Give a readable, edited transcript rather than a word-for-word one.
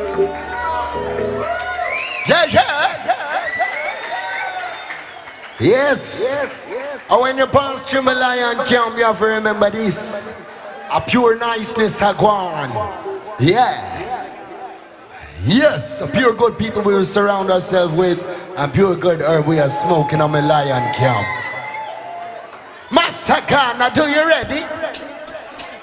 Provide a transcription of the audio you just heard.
Yeah, yeah. Yes. And when you pass through my lion camp, you have to remember this. A pure niceness are gone. Yeah. Yes, a pure good people we will surround ourselves with, and pure good herb we are smoking on my lion camp. Massacre, now do you ready?